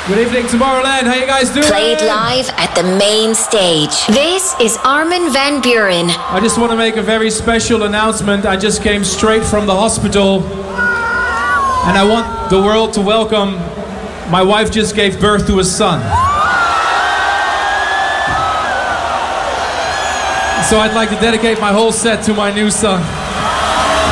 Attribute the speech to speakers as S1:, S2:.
S1: Good evening, Tomorrowland. How you guys doing?
S2: Played live at the main stage. This is Armin van Buuren.
S1: I just want to make a very special announcement. I just came straight from the hospital, and I want the world to welcome. My wife just gave birth to a son. So I'd like to dedicate my whole set to my new son.